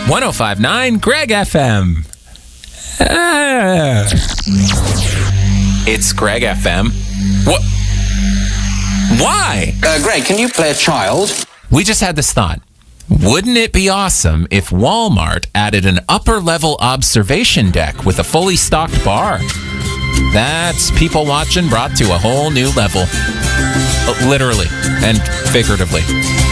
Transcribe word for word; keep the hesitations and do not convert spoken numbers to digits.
one oh five point nine Greg F M. Ah. It's Greg F M. What? Why? Uh, Greg, can you play a child? We just had this thought. Wouldn't it be awesome if Walmart added an upper-level observation deck with a fully stocked bar? That's people watching brought to a whole new level. Literally and figuratively.